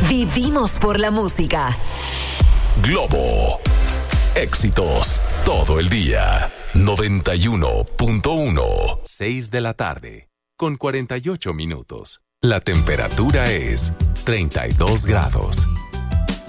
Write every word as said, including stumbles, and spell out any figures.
Vivimos por la música. Globo. Éxitos todo el día. noventa y uno punto uno. seis de la tarde, con cuarenta y ocho minutos. La temperatura es treinta y dos grados.